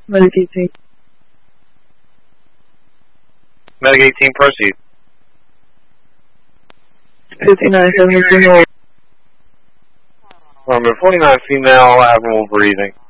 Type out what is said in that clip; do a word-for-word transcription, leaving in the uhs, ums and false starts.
Medic eighteen. Medic eighteen, proceed. fifty-nine seventy-three. Number forty-nine, female, abnormal breathing.